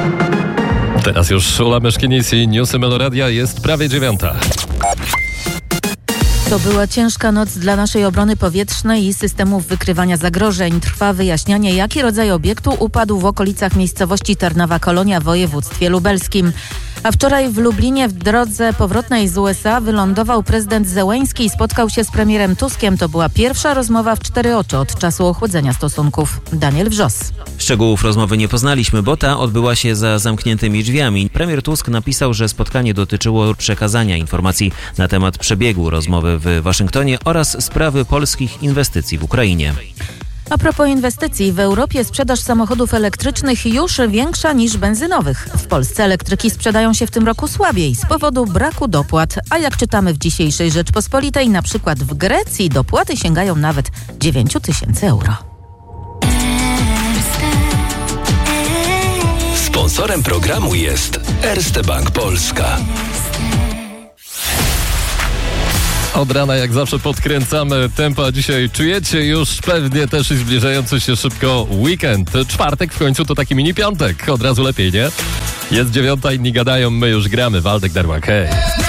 Teraz już Ula Meszkinisi, Newsy Meloradia, jest prawie 9. To była ciężka noc dla naszej obrony powietrznej i systemów wykrywania zagrożeń. Trwa wyjaśnianie, jaki rodzaj obiektu upadł w okolicach miejscowości Tarnowa Kolonia w województwie lubelskim. A wczoraj w Lublinie w drodze powrotnej z USA wylądował prezydent Zełeński i spotkał się z premierem Tuskiem. To była pierwsza rozmowa w 4 oczy od czasu ochłodzenia stosunków. Daniel Wrzos. Szczegółów rozmowy nie poznaliśmy, bo ta odbyła się za zamkniętymi drzwiami. Premier Tusk napisał, że spotkanie dotyczyło przekazania informacji na temat przebiegu rozmowy w Waszyngtonie oraz sprawy polskich inwestycji w Ukrainie. A propos inwestycji, w Europie sprzedaż samochodów elektrycznych już większa niż benzynowych. W Polsce elektryki sprzedają się w tym roku słabiej z powodu braku dopłat, a jak czytamy w dzisiejszej Rzeczpospolitej, na przykład w Grecji dopłaty sięgają nawet 9 000 euro. Sponsorem programu jest Erste Bank Polska. Od rana jak zawsze podkręcamy tempo, a dzisiaj czujecie już pewnie też i zbliżający się szybko weekend. Czwartek w końcu to taki mini piątek. Od razu lepiej, nie? Jest 9, inni gadają, my już gramy. Waldek Darłak, hej.